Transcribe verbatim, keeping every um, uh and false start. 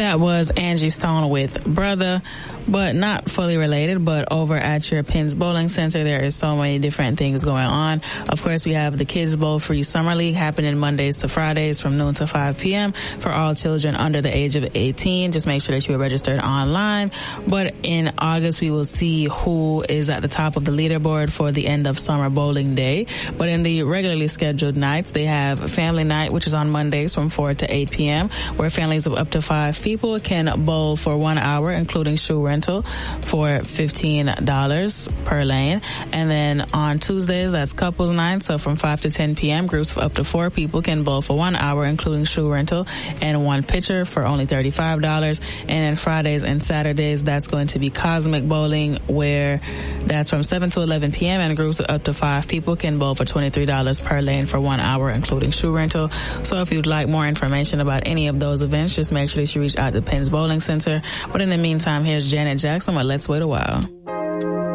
That was Angie Stone with Brother, but not fully related. But over at your Pins Bowling Center, there is so many different things going on. Of course, we have the Kids Bowl Free Summer League happening Mondays to Fridays from noon to five p.m. for all children under the age of eighteen. Just make sure that you are registered online. But in August, we will see who is at the top of the leaderboard for the end of summer bowling day. But in the regularly scheduled nights, they have Family Night, which is on Mondays from four to eight p.m., where families of up to five people can bowl for one hour, including shoe rental, for fifteen dollars per lane. And then on Tuesdays, that's couples night. So from five to ten p.m., groups of up to four people can bowl for one hour, including shoe rental, and one pitcher for only thirty-five dollars. And then Fridays and Saturdays, that's going to be Cosmic Bowling, where that's from seven to eleven p.m. and groups of up to five people can bowl for twenty-three dollars per lane for one hour, including shoe rental. So if you'd like more information about any of those events, just make sure that you reach out to Pins Bowling Center. But in the meantime, here's Janet Jackson with Let's Wait a While.